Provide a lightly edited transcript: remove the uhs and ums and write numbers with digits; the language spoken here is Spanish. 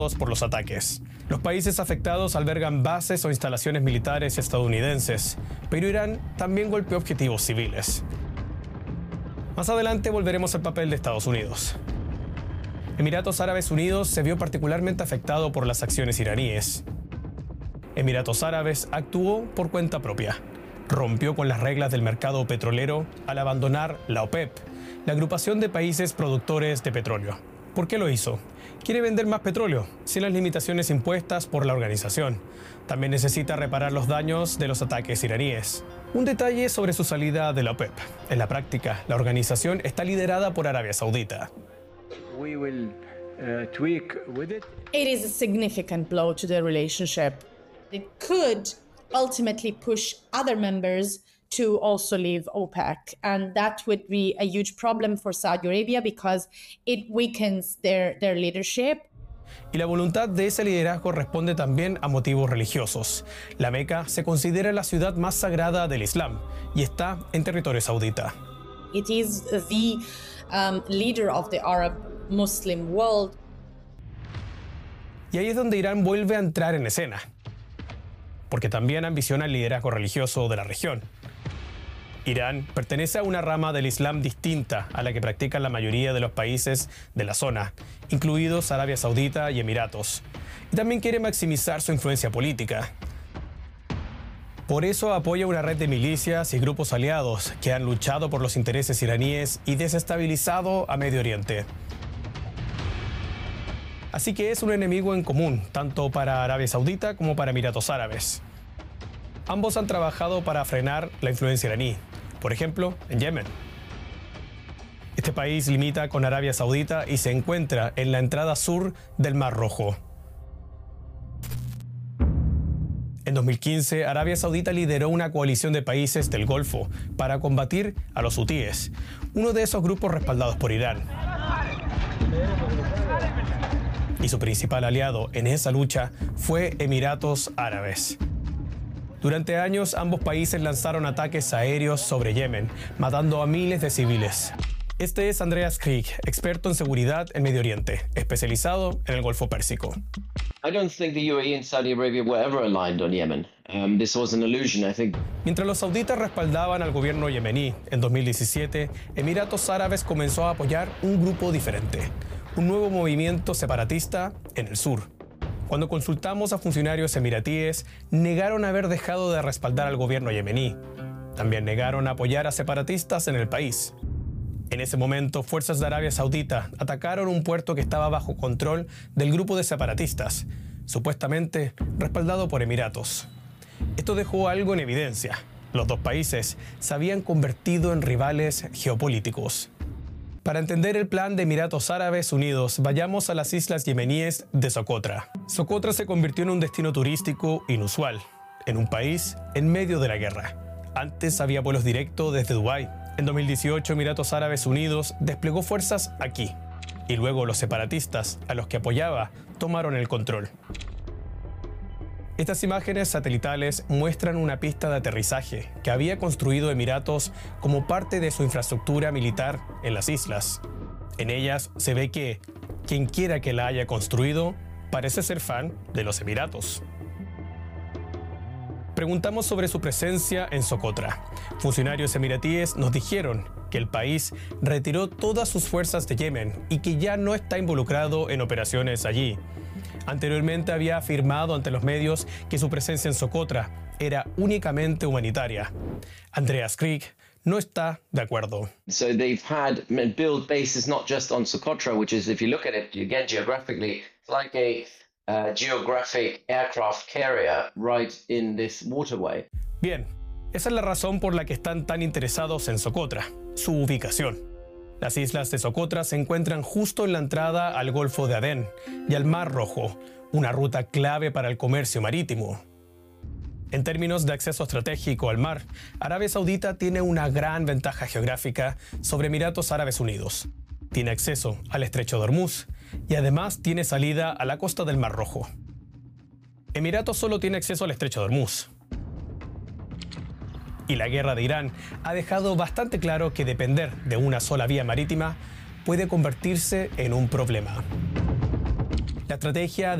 por los ataques. Los países afectados albergan bases o instalaciones militares estadounidenses, pero Irán también golpeó objetivos civiles. Más adelante volveremos al papel de Estados Unidos. Emiratos Árabes Unidos se vio particularmente afectado por las acciones iraníes. Emiratos Árabes actuó por cuenta propia. Rompió con las reglas del mercado petrolero al abandonar la OPEP, la agrupación de países productores de petróleo. ¿Por qué lo hizo? Quiere vender más petróleo, sin las limitaciones impuestas por la organización. También necesita reparar los daños de los ataques iraníes. Un detalle sobre su salida de la OPEP. En la práctica, la organización está liderada por Arabia Saudita. It is a significant blow to the relationship. It could ultimately push other members to also leave OPEC, and that would be a huge problem for Saudi Arabia because it weakens their leadership. Y la voluntad de ese liderazgo responde también a motivos religiosos. La Meca se considera la ciudad más sagrada del Islam y está en territorio saudita. It is the leader of the Arab Muslim world. Y ahí es donde Irán vuelve a entrar en escena, porque también ambiciona el liderazgo religioso de la región. Irán pertenece a una rama del Islam distinta a la que practican la mayoría de los países de la zona, incluidos Arabia Saudita y Emiratos. Y también quiere maximizar su influencia política. Por eso apoya una red de milicias y grupos aliados que han luchado por los intereses iraníes y desestabilizado a Medio Oriente. Así que es un enemigo en común, tanto para Arabia Saudita como para Emiratos Árabes. Ambos han trabajado para frenar la influencia iraní, por ejemplo, en Yemen. Este país limita con Arabia Saudita y se encuentra en la entrada sur del Mar Rojo. En 2015, Arabia Saudita lideró una coalición de países del Golfo para combatir a los hutíes, uno de esos grupos respaldados por Irán. Y su principal aliado en esa lucha fue Emiratos Árabes. Durante años, ambos países lanzaron ataques aéreos sobre Yemen, matando a miles de civiles. Este es Andreas Krieg, experto en seguridad en Medio Oriente, especializado en el Golfo Pérsico. I don't think the UAE and Saudi Arabia were ever aligned on Yemen. This was an illusion, I think. Mientras los sauditas respaldaban al gobierno yemení, en 2017, Emiratos Árabes comenzó a apoyar un grupo diferente, un nuevo movimiento separatista en el sur. Cuando consultamos a funcionarios emiratíes, negaron haber dejado de respaldar al gobierno yemení. También negaron apoyar a separatistas en el país. En ese momento, fuerzas de Arabia Saudita atacaron un puerto que estaba bajo control del grupo de separatistas, supuestamente respaldado por Emiratos. Esto dejó algo en evidencia. Los dos países se habían convertido en rivales geopolíticos. Para entender el plan de Emiratos Árabes Unidos, vayamos a las islas yemeníes de Socotra. Socotra se convirtió en un destino turístico inusual, en un país en medio de la guerra. Antes había vuelos directos desde Dubái. En 2018, Emiratos Árabes Unidos desplegó fuerzas aquí, y luego los separatistas, a los que apoyaba, tomaron el control. Estas imágenes satelitales muestran una pista de aterrizaje que había construido Emiratos como parte de su infraestructura militar en las islas. En ellas se ve que quien quiera que la haya construido parece ser fan de los Emiratos. Preguntamos sobre su presencia en Socotra. Funcionarios emiratíes nos dijeron que el país retiró todas sus fuerzas de Yemen y que ya no está involucrado en operaciones allí. Anteriormente había afirmado ante los medios que su presencia en Socotra era únicamente humanitaria. Andreas Krieg no está de acuerdo. So they've had build bases not just on Socotra, which is, if you look at it again geographically, it's like a geographic aircraft carrier right in this waterway. Bien, esa es la razón por la que están tan interesados en Socotra, su ubicación. Las islas de Socotra se encuentran justo en la entrada al Golfo de Adén y al Mar Rojo, una ruta clave para el comercio marítimo. En términos de acceso estratégico al mar, Arabia Saudita tiene una gran ventaja geográfica sobre Emiratos Árabes Unidos. Tiene acceso al Estrecho de Hormuz y además tiene salida a la costa del Mar Rojo. Emiratos solo tiene acceso al Estrecho de Hormuz. Y la guerra de Irán ha dejado bastante claro que depender de una sola vía marítima puede convertirse en un problema. La estrategia